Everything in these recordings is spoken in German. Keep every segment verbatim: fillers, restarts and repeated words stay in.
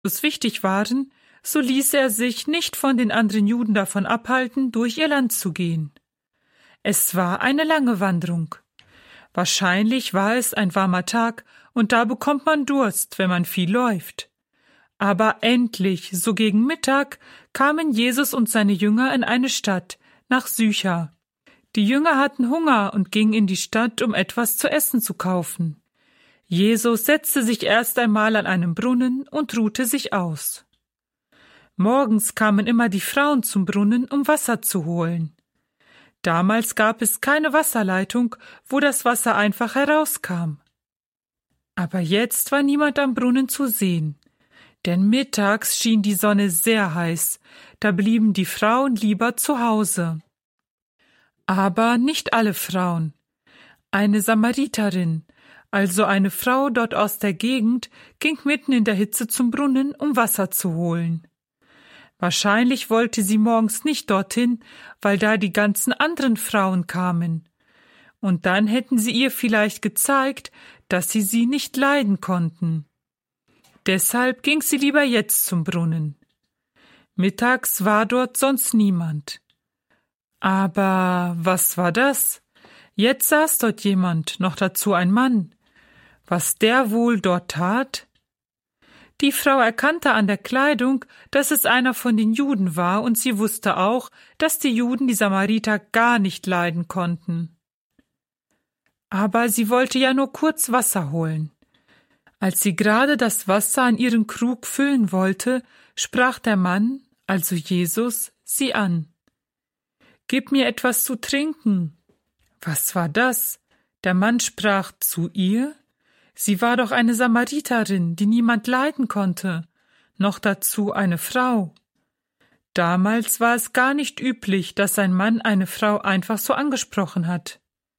wichtig waren, so ließ er sich nicht von den anderen Juden davon abhalten, durch ihr Land zu gehen. Es war eine lange Wanderung. Wahrscheinlich war es ein warmer Tag, und da bekommt man Durst, wenn man viel läuft. Aber endlich, so gegen Mittag, kamen Jesus und seine Jünger in eine Stadt, nach Sychar. Die Jünger hatten Hunger und gingen in die Stadt, um etwas zu essen zu kaufen. Jesus setzte sich erst einmal an einem Brunnen und ruhte sich aus. Morgens kamen immer die Frauen zum Brunnen, um Wasser zu holen. Damals gab es keine Wasserleitung, wo das Wasser einfach herauskam. Aber jetzt war niemand am Brunnen zu sehen, denn mittags schien die Sonne sehr heiß, da blieben die Frauen lieber zu Hause. Aber nicht alle Frauen. Eine Samariterin, also eine Frau dort aus der Gegend, ging mitten in der Hitze zum Brunnen, um Wasser zu holen. Wahrscheinlich wollte sie morgens nicht dorthin, weil da die ganzen anderen Frauen kamen. Und dann hätten sie ihr vielleicht gezeigt, dass sie sie nicht leiden konnten. Deshalb ging sie lieber jetzt zum Brunnen. Mittags war dort sonst niemand. Aber was war das? Jetzt saß dort jemand, noch dazu ein Mann. Was der wohl dort tat? Die Frau erkannte an der Kleidung, dass es einer von den Juden war, und sie wusste auch, dass die Juden die Samariter gar nicht leiden konnten. Aber sie wollte ja nur kurz Wasser holen. Als sie gerade das Wasser an ihren Krug füllen wollte, sprach der Mann, also Jesus, sie an. »Gib mir etwas zu trinken.« Was war das? Der Mann sprach zu ihr. Sie war doch eine Samariterin, die niemand leiden konnte, noch dazu eine Frau. Damals war es gar nicht üblich, dass ein Mann eine Frau einfach so angesprochen hat.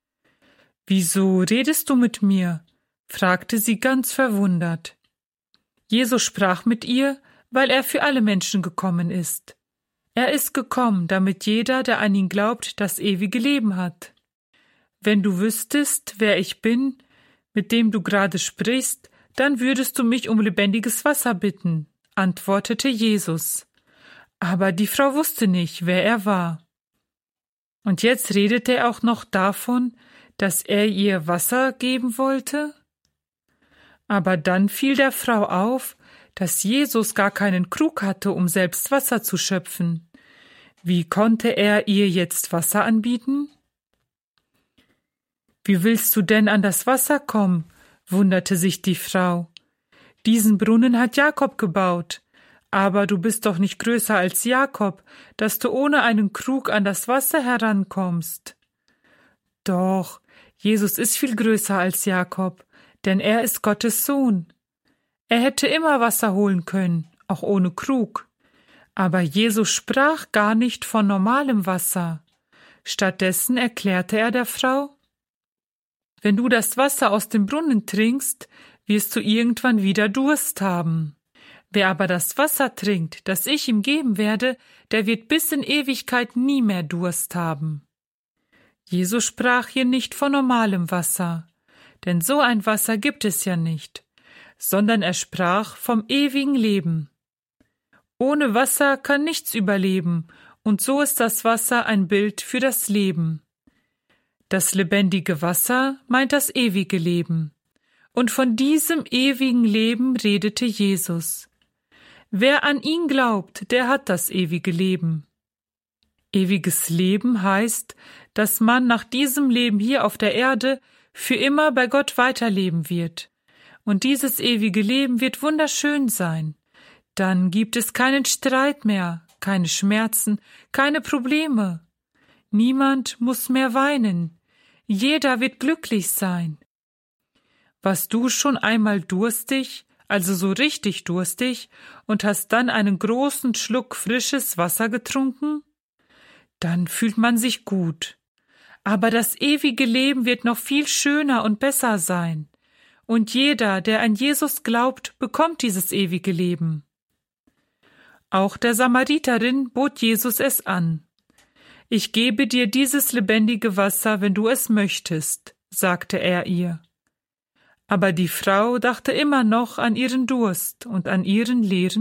»Wieso redest du mit mir?« fragte sie ganz verwundert. Jesus sprach mit ihr, weil er für alle Menschen gekommen ist. Er ist gekommen, damit jeder, der an ihn glaubt, das ewige Leben hat. Wenn du wüsstest, wer ich bin, mit dem du gerade sprichst, dann würdest du mich um lebendiges Wasser bitten, antwortete Jesus. Aber die Frau wusste nicht, wer er war. Und jetzt redete er auch noch davon, dass er ihr Wasser geben wollte? Aber dann fiel der Frau auf, dass Jesus gar keinen Krug hatte, um selbst Wasser zu schöpfen. Wie konnte er ihr jetzt Wasser anbieten? »Wie willst du denn an das Wasser kommen?« wunderte sich die Frau. »Diesen Brunnen hat Jakob gebaut, aber du bist doch nicht größer als Jakob, dass du ohne einen Krug an das Wasser herankommst.« Doch, Jesus ist viel größer als Jakob, denn er ist Gottes Sohn. Er hätte immer Wasser holen können, auch ohne Krug. Aber Jesus sprach gar nicht von normalem Wasser. Stattdessen erklärte er der Frau: Wenn du das Wasser aus dem Brunnen trinkst, wirst du irgendwann wieder Durst haben. Wer aber das Wasser trinkt, das ich ihm geben werde, der wird bis in Ewigkeit nie mehr Durst haben. Jesus sprach hier nicht von normalem Wasser, denn so ein Wasser gibt es ja nicht, sondern er sprach vom ewigen Leben. Ohne Wasser kann nichts überleben, und so ist das Wasser ein Bild für das Leben. Das lebendige Wasser meint das ewige Leben. Und von diesem ewigen Leben redete Jesus. Wer an ihn glaubt, der hat das ewige Leben. Ewiges Leben heißt, dass man nach diesem Leben hier auf der Erde für immer bei Gott weiterleben wird. Und dieses ewige Leben wird wunderschön sein. Dann gibt es keinen Streit mehr, keine Schmerzen, keine Probleme. Niemand muss mehr weinen. Jeder wird glücklich sein. Warst du schon einmal durstig, also so richtig durstig, und hast dann einen großen Schluck frisches Wasser getrunken? Dann fühlt man sich gut. Aber das ewige Leben wird noch viel schöner und besser sein. Und jeder, der an Jesus glaubt, bekommt dieses ewige Leben. Auch der Samariterin bot Jesus es an. Ich gebe dir dieses lebendige Wasser, wenn du es möchtest, sagte er ihr. Aber die Frau dachte immer noch an ihren Durst und an ihren leeren